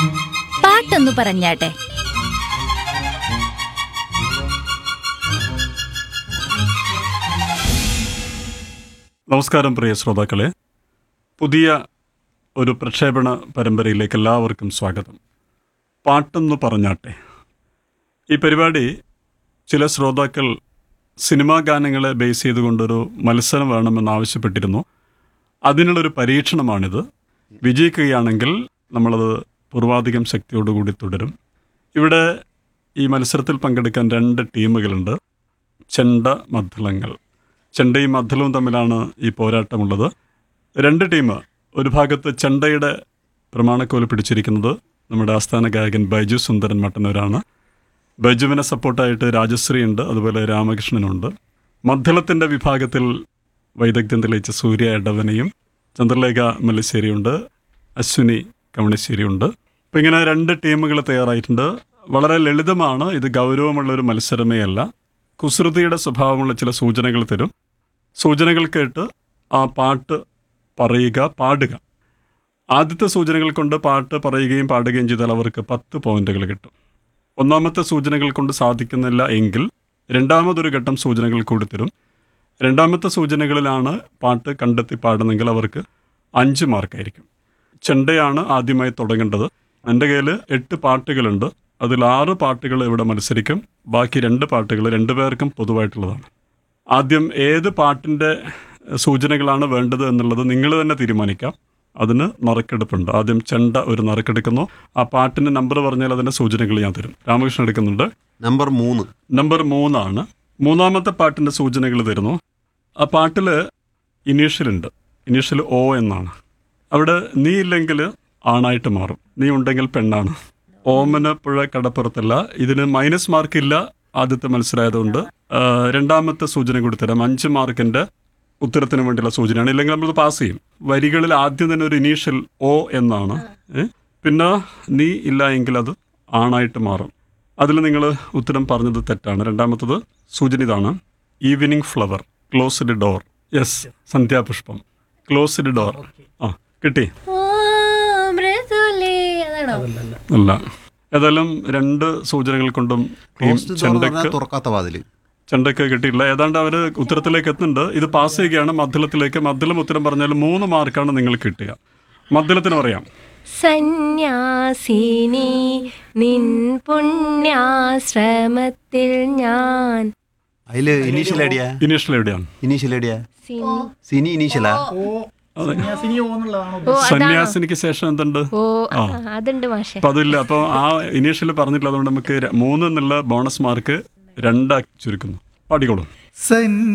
പാട്ടൊന്നു പറഞ്ഞാട്ടെ. നമസ്കാരം പ്രിയ ശ്രോതാക്കളെ, പുതിയ ഒരു പ്രക്ഷേപണ പരമ്പരയിലേക്ക് എല്ലാവർക്കും സ്വാഗതം. പാട്ടൊന്നു പറഞ്ഞാട്ടെ. ഈ പരിപാടി ചില ശ്രോതാക്കൾ സിനിമാ ഗാനങ്ങളെ ബേസ് ചെയ്തുകൊണ്ടൊരു മത്സരം വേണമെന്ന് ആവശ്യപ്പെട്ടിരുന്നു. അതിനുള്ളൊരു പരീക്ഷണമാണിത്. വിജയിക്കുകയാണെങ്കിൽ നമ്മളത് പൂർവാധികം ശക്തിയോടുകൂടി തുടരും. ഇവിടെ ഈ മത്സരത്തിൽ പങ്കെടുക്കാൻ 2 ടീമുകളുണ്ട്. ചെണ്ട മദ്ദളങ്ങൾ. ചെണ്ടയും മദ്ദളവും തമ്മിലാണ് ഈ പോരാട്ടമുള്ളത്. 2 ടീം. ഒരു ഭാഗത്ത് ചെണ്ടയുടെ പ്രമാണക്കോല് പിടിച്ചിരിക്കുന്നത് നമ്മുടെ ആസ്ഥാന ഗായകൻ ബൈജു സുന്ദരൻ മട്ടന്നൂരാണ്. ബൈജുവിനെ സപ്പോർട്ടായിട്ട് രാജശ്രീ ഉണ്ട്, അതുപോലെ രാമകൃഷ്ണനുണ്ട്. മദ്ദളത്തിൻ്റെ വിഭാഗത്തിൽ വൈദഗ്ധ്യം തെളിയിച്ച സൂര്യ എടവനയും ചന്ദ്രലേഖ മല്ലിശ്ശേരിയുണ്ട്, അശ്വിനി കവണിശ്ശേരിയുണ്ട്. അപ്പം ഇങ്ങനെ 2 ടീമുകൾ തയ്യാറായിട്ടുണ്ട്. വളരെ ലളിതമാണ്. ഇത് ഗൗരവമുള്ളൊരു മത്സരമേ അല്ല. കുസൃതിയുടെ സ്വഭാവമുള്ള ചില സൂചനകൾ തരും. സൂചനകൾ കേട്ട് ആ പാട്ട് പറയുക, പാടുക. ആദ്യത്തെ സൂചനകൾ കൊണ്ട് പാട്ട് പറയുകയും പാടുകയും ചെയ്താൽ അവർക്ക് 10 പോയിന്റുകൾ കിട്ടും. ഒന്നാമത്തെ സൂചനകൾ കൊണ്ട് സാധിക്കുന്നില്ല എങ്കിൽ രണ്ടാമതൊരു ഘട്ടം സൂചനകൾ കൂടി തരും. രണ്ടാമത്തെ സൂചനകളിലാണ് പാട്ട് കണ്ടെത്തി പാടുന്നെങ്കിൽ അവർക്ക് 5 മാർക്കായിരിക്കും. ചെണ്ടയാണ് ആദ്യമായി തുടങ്ങേണ്ടത്. എൻ്റെ കയ്യിൽ 8 പാട്ടുകളുണ്ട്. അതിൽ 6 പാട്ടുകൾ ഇവിടെ മത്സരിക്കും. ബാക്കി 2 പാട്ടുകൾ 2 പേർക്കും പൊതുവായിട്ടുള്ളതാണ്. ആദ്യം ഏത് പാട്ടിൻ്റെ സൂചനകളാണ് വേണ്ടത് എന്നുള്ളത് നിങ്ങൾ തന്നെ തീരുമാനിക്കാം. അതിന് നറുക്കെടുപ്പുണ്ട്. ആദ്യം ചെണ്ട ഒരു നറുക്കെടുക്കുന്നു. ആ പാട്ടിൻ്റെ നമ്പർ പറഞ്ഞാൽ അതിൻ്റെ സൂചനകൾ ഞാൻ തരും. രാമകൃഷ്ണൻ എടുക്കുന്നുണ്ട്. നമ്പർ 3. നമ്പർ 3 ആണ്. മൂന്നാമത്തെ പാട്ടിൻ്റെ സൂചനകൾ തരുന്നു. ആ പാട്ടിൽ ഇനീഷ്യലുണ്ട്. ഇനീഷ്യൽ O എന്നാണ്. അവിടെ നീ ഇല്ലെങ്കിൽ ആണായിട്ട് മാറും, നീ ഉണ്ടെങ്കിൽ പെണ്ണാണ്. ഓമന പുഴ കടപ്പുറത്തല്ല. ഇതിന് മൈനസ് മാർക്കില്ല ആദ്യത്തെ മത്സരമായതുകൊണ്ട്. രണ്ടാമത്തെ സൂചന കൂടി തരാം. 5 മാർക്കിൻ്റെ ഉത്തരത്തിന് വേണ്ടിയുള്ള സൂചനയാണ്. ഇല്ലെങ്കിൽ നമ്മൾ പാസ് ചെയ്യും. വരികളിൽ ആദ്യം തന്നെ ഒരു ഇനീഷ്യൽ O എന്നാണ്. പിന്നെ നീ ഇല്ല എങ്കിൽ അത് ആണായിട്ട് മാറും. അതിൽ നിങ്ങൾ ഉത്തരം പറഞ്ഞത് തെറ്റാണ്. രണ്ടാമത്തത് സൂചന ഇതാണ്. Evening flower, closed door. Yes, സന്ധ്യാപുഷ്പം, closed door. ആ, കിട്ടി. അല്ല, ഏതായാലും 2 സൂചനകൾ കൊണ്ടും ചെണ്ടയ്ക്ക് കിട്ടിയില്ല. ഏതാണ്ട് അവർ ഉത്തരത്തിലേക്ക് എത്തുന്നുണ്ട്. ഇത് പാസ് ചെയ്യുകയാണ് മദ്ദളത്തിലേക്ക്. മദ്ദളം ഉത്തരം പറഞ്ഞാൽ 3 മാർക്കാണ് നിങ്ങൾ കിട്ടുക. മദ്ദളത്തിന് പറയാം. സന്യാസിനി നിൻ പുണ്യാശ്രമത്തിൽ ഞാൻ. ഇനീഷ്യൽ എവിടെയാണ്? സന്യാസിനിക്ക് ശേഷം എന്തുണ്ട്? അപ്പൊ അതില്ല. അപ്പൊ ആ ഇനീഷ്യൽ പറഞ്ഞിട്ടില്ല. അതുകൊണ്ട് നമുക്ക് 3 എന്നുള്ള ബോണസ് മാർക്ക് 2 ചുരുക്കുന്നു. പാടിക്കോളൂ.